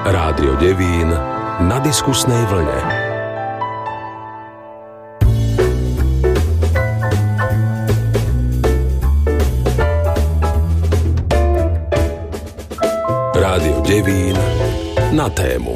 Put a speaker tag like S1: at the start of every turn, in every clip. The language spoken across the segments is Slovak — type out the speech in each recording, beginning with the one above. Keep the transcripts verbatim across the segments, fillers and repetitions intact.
S1: Rádio Devín na diskusnej vlne. Rádio Devín na tému.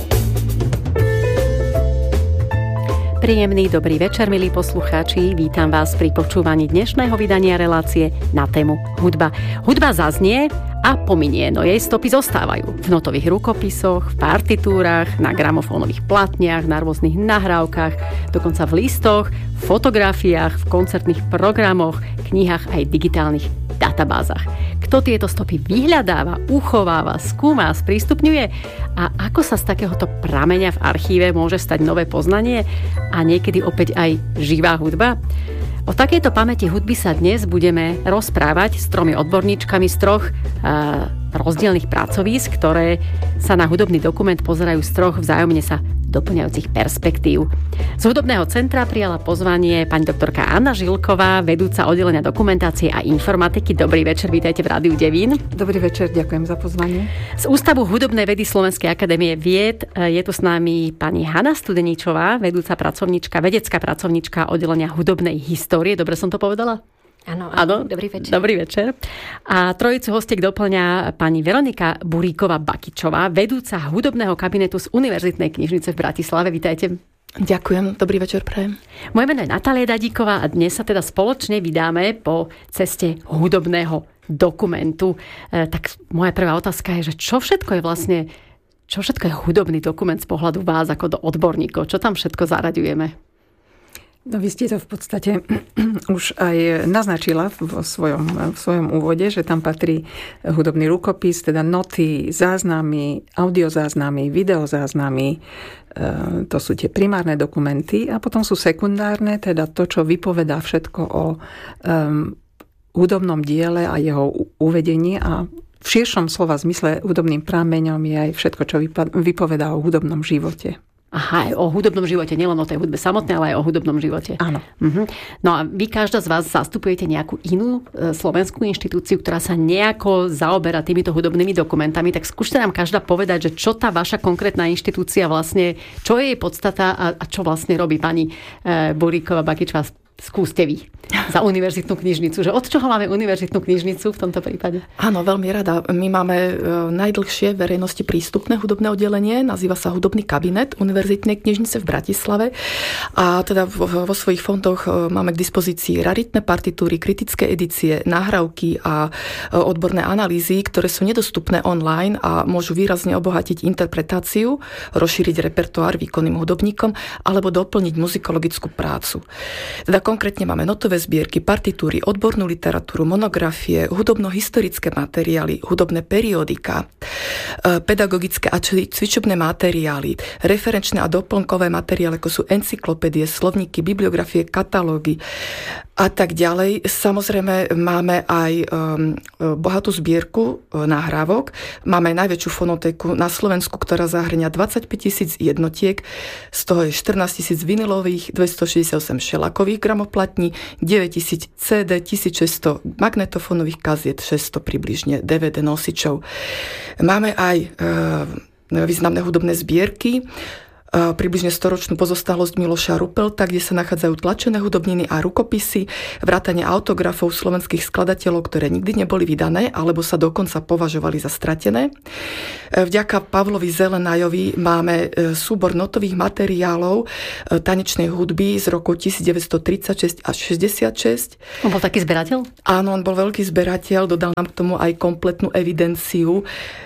S2: Príjemný dobrý večer, milí poslucháči. Vítam vás pri počúvaní dnešného vydania relácie na tému hudba. Hudba zaznie a pominie, no jej stopy zostávajú v notových rukopisoch, v partitúrach, na gramofónových platniach, na rôznych nahrávkach, dokonca v listoch, fotografiách, v koncertných programoch, knihách aj digitálnych databázach. Kto tieto stopy vyhľadáva, uchováva, skúma, sprístupňuje a ako sa z takéhoto prameňa v archíve môže stať nové poznanie a niekedy opäť aj živá hudba? O takejto pamäti hudby sa dnes budeme rozprávať s tromi odborníčkami z troch uh, rozdielnych pracovísk, ktoré sa na hudobný dokument pozerajú z troch vzájomne sa doplňajúcich perspektív. Z hudobného centra prijala pozvanie pani doktorka Anna Žilková, vedúca oddelenia dokumentácie a informatiky. Dobrý večer, vítajte v Rádiu Devín.
S3: Dobrý večer, ďakujem za pozvanie.
S2: Z Ústavu hudobnej vedy Slovenskej akadémie vied je tu s nami pani Hana Studeničová, vedúca pracovníčka, vedecká pracovníčka oddelenia hudobnej histórie. Dobre som to povedala?
S4: Áno, áno, dobrý večer.
S2: Dobrý večer. A trojicu hostiek doplňa pani Veronika Buríková-Bakičová, vedúca hudobného kabinetu z Univerzitnej knižnice v Bratislave. Vítajte.
S3: Ďakujem, dobrý večer prajem.
S2: Moje meno je Natália Dadíková a dnes sa teda spoločne vydáme po ceste hudobného dokumentu. E, tak moja prvá otázka je, že čo všetko je vlastne, čo všetko je hudobný dokument z pohľadu vás ako do odborníkov? Čo tam všetko zaraďujeme?
S3: No vy ste to v podstate už aj naznačila vo svojom, v svojom úvode, že tam patrí hudobný rukopis, teda noty, záznamy, audiozáznamy, videozáznamy, to sú tie primárne dokumenty a potom sú sekundárne, teda to, čo vypovedá všetko o um, hudobnom diele a jeho uvedení a v širšom slova zmysle hudobným prameňom je aj všetko, čo vypovedá o hudobnom živote.
S2: Aha, aj o hudobnom živote, nielen o tej hudbe samotnej, ale aj o hudobnom živote.
S3: Áno.
S2: Mhm. No a vy každá z vás zastupujete nejakú inú e, slovenskú inštitúciu, ktorá sa nejako zaoberá týmito hudobnými dokumentami, tak skúšte nám každá povedať, že čo tá vaša konkrétna inštitúcia vlastne, čo je jej podstata a, a čo vlastne robí pani e, Buríková-Bakičová. Skúste vy za univerzitnú knižnicu. Že od čoho máme univerzitnú knižnicu v tomto prípade?
S5: Áno, veľmi rada. My máme najdlhšie verejnosti prístupné hudobné oddelenie. Nazýva sa Hudobný kabinet Univerzitnej knižnice v Bratislave. A teda vo, vo svojich fondoch máme k dispozícii raritné partitúry, kritické edície, nahrávky a odborné analýzy, ktoré sú nedostupné online a môžu výrazne obohatiť interpretáciu, rozšíriť repertoár výkonným hudobníkom alebo doplniť muzikologickú prácu. Teda konkrétne máme notové zbierky, partitúry, odbornú literatúru, monografie, hudobno-historické materiály, hudobné periódika, pedagogické a cvičebné materiály, referenčné a doplnkové materiály, ako sú encyklopédie, slovníky, bibliografie, katalógy a tak ďalej. Samozrejme máme aj um, bohatú zbierku nahrávok. Máme najväčšiu fonotéku na Slovensku, ktorá zahrňa dvadsaťpäť tisíc jednotiek, z toho je štrnásť tisíc vinilových, dvestošesťdesiatosem šelakových gramoplatní, deväťtisíc cé dé, tisícšesťsto magnetofónových kaziet, šesťsto približne dé vé dé nosičov. Máme aj e, významné hudobné zbierky, približne storočnú pozostalosť Miloša Rupelta, kde sa nachádzajú tlačené hudobniny a rukopisy, vrátane autografov slovenských skladateľov, ktoré nikdy neboli vydané, alebo sa dokonca považovali za stratené. Vďaka Pavlovi Zelenajovi máme súbor notových materiálov tanečnej hudby z roku devätnásťtridsaťšesť až šesťdesiatšesť.
S2: On bol taký zberateľ?
S5: Áno, on bol veľký zberateľ, dodal nám k tomu aj kompletnú evidenciu.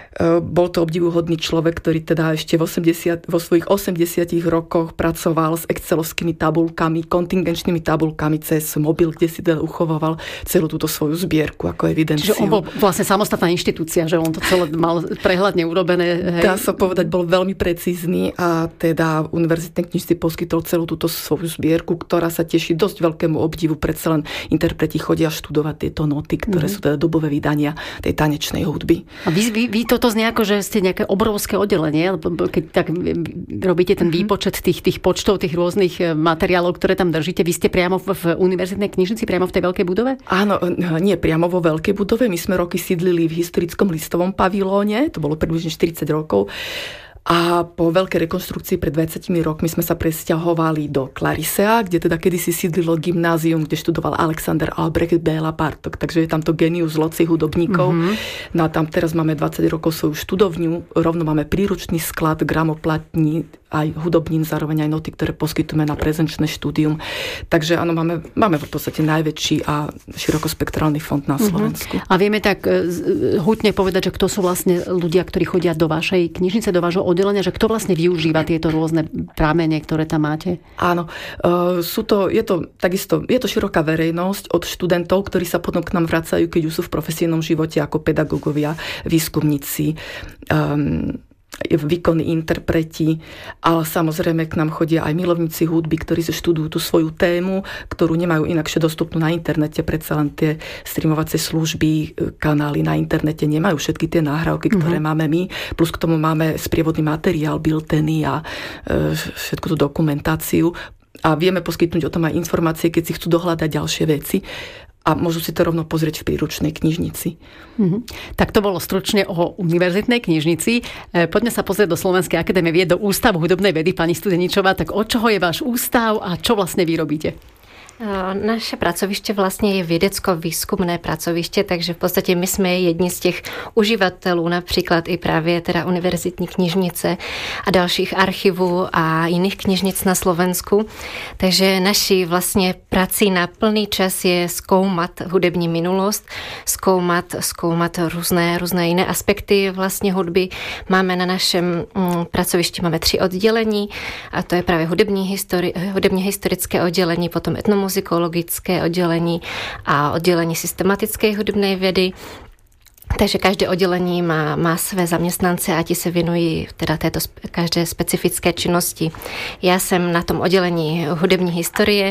S5: Bol to obdivuhodný človek, ktorý teda ešte v osemdesiat, vo svojich osemdesiatich rokoch pracoval s excelovskými tabulkami, kontingenčnými tabulkami cez mobil, kde si teda uchoval celú túto svoju zbierku ako evidenciu.
S2: Čiže on bol vlastne samostatná inštitúcia, že on to celé mal prehľadne urobené. Hej.
S5: Dá sa povedať, bol veľmi precízny a teda univerzitnej knižnici poskytol celú túto svoju zbierku, ktorá sa teší dosť veľkému obdivu. Predsa len interpreti chodia študovať tieto noty, ktoré mm. sú teda dobové vydania tej tanečnej hudby.
S2: A vy, vy, vy toto to znie ako, že ste nejaké obrovské oddelenie, keď tak robíte ten výpočet tých, tých počtov, tých rôznych materiálov, ktoré tam držíte. Vy ste priamo v, v univerzitnej knižnici, priamo v tej veľkej budove?
S5: Áno, nie priamo vo veľkej budove. My sme roky sídlili v historickom listovom pavilóne, to bolo približne štyridsať rokov. A po veľkej rekonštrukcii pred dvadsiatimi rokmi sme sa presťahovali do Clarisea, kde teda kedysi sídlilo gymnázium, kde študoval Alexander Albrecht Béla Bartók. Takže je tam to genius loci hudobníkov. Mm-hmm. No a tam teraz máme dvadsať rokov svoju študovňu, rovno máme príručný sklad, gramoplatní, aj hudobnín, zároveň aj noty, ktoré poskytujeme na prezenčné štúdium. Takže áno, máme, máme v podstate najväčší a širokospektrálny fond na Slovensku.
S2: Uh-huh. A vieme tak hutne povedať, že kto sú vlastne ľudia, ktorí chodia do vašej knižnice, do vášho oddelenia, že kto vlastne využíva tieto rôzne prámene, ktoré tam máte?
S5: Áno, uh, sú to, je to takisto, je to široká verejnosť od študentov, ktorí sa potom k nám vracajú, keď už sú v profesijnom živote ako pedagógovia, výskumníci, um, výkonní interpreti, ale samozrejme k nám chodia aj milovníci hudby, ktorí si študujú tú svoju tému, ktorú nemajú inakšie dostupnú na internete. Predsa len tie streamovacie služby, kanály na internete nemajú všetky tie nahrávky, ktoré mm-hmm. máme my. Plus k tomu máme sprievodný materiál, bilteny a e, všetku tú dokumentáciu. A vieme poskytnúť o tom aj informácie, keď si chcú dohľadať ďalšie veci. A môžu si to rovno pozrieť v príručnej knižnici.
S2: Mm-hmm. Tak to bolo stručne o univerzitnej knižnici. Poďme sa pozrieť do Slovenskej akadémie vied, do Ústavu hudobnej vedy. Pani Studeničová, tak od čoho je váš ústav a čo vlastne vy robíte?
S4: Naše pracovište vlastne je vedecko-výskumné pracovište, takže v podstate my sme jedni z těch uživatelů, například i právě teda univerzitní knižnice a dalších archivů a jiných knižnic na Slovensku. Takže naší vlastně prací na plný čas je zkoumat hudební minulost, zkoumat, zkoumat různé, různé jiné aspekty vlastně hudby. Máme na našem pracovišti máme tři oddělení a to je právě hudební histori- hudebně historické oddělení, potom etnomu muzikologické oddělení a oddělení systematické hudebné vědy. Takže každé oddělení má, má své zaměstnance a ti se věnují teda této každé specifické činnosti. Já jsem na tom oddělení hudební historie,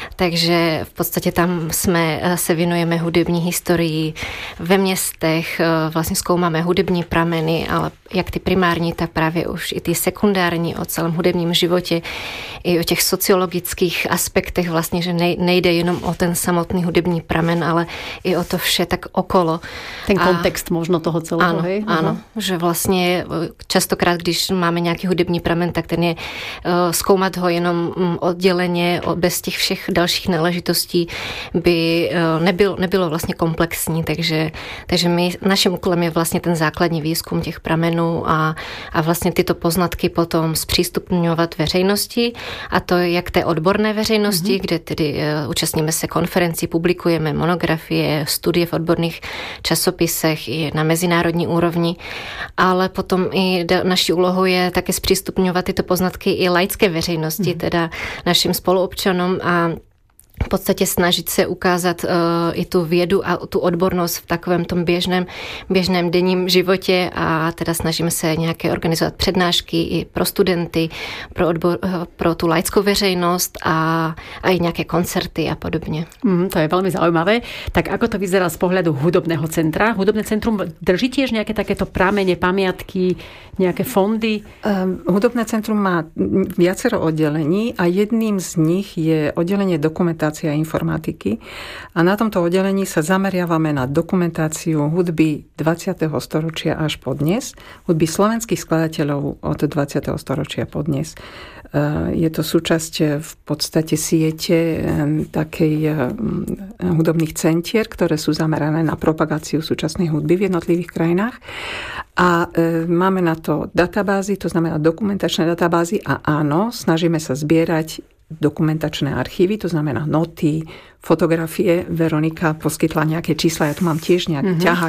S4: takže v podstatě tam jsme se věnujeme hudební historii ve městech, vlastně zkoumáme hudební prameny, ale jak ty primární, tak právě už i ty sekundární o celém hudebním životě, i o těch sociologických aspektech vlastně, že nejde jenom o ten samotný hudební pramen, ale i o to vše tak okolo.
S2: Ten kontext možno toho celého.
S4: Áno,
S2: hej?
S4: áno, že vlastne častokrát, když máme nejaký hudební pramen, tak ten je uh, skoumat ho jenom odděleně, bez těch všech dalších náležitostí by uh, nebyl, nebylo vlastně komplexní, takže, takže my, naším úkolem je vlastně ten základní výzkum těch pramenů a, a vlastně tyto poznatky potom zpřístupňovat veřejnosti a to jak té odborné veřejnosti, mm-hmm. kde tedy uh, účastníme se konferencí, publikujeme monografie, studie v odborných časopisech i na mezinárodní úrovni, ale potom i naší úlohou je také zpřístupňovat tyto poznatky i laické veřejnosti, mm. teda našim spoluobčanům a v podstatě snažit se ukázat uh, i tu vědu a tu odbornost v takovém tom běžném, běžném denním životě a teda snažíme se nějaké organizovat přednášky i pro studenty, pro, odbor, uh, pro tu laickou veřejnost a, a i nějaké koncerty a podobně.
S2: Mm, to je veľmi zaujímavé. Tak ako to vyzerá z pohľadu hudobného centra? Hudobné centrum drží tiež nejaké takéto pramene, pamiatky, nejaké fondy?
S3: Um, hudobné centrum má viacero oddelení a jedným z nich je oddelenie dokumentácie a informatiky. A na tomto oddelení sa zameriavame na dokumentáciu hudby dvadsiateho storočia až po dnes, hudby slovenských skladateľov od dvadsiateho storočia po dnes. Je to súčasť v podstate siete takej hudobných centier, ktoré sú zamerané na propagáciu súčasnej hudby v jednotlivých krajinách. A máme na to databázy, to znamená dokumentačné databázy a áno, snažíme sa zbierať dokumentačné archívy, to znamená noty, fotografie. Veronika poskytla nejaké čísla, ja tu mám tiež nejak mm-hmm. ťahák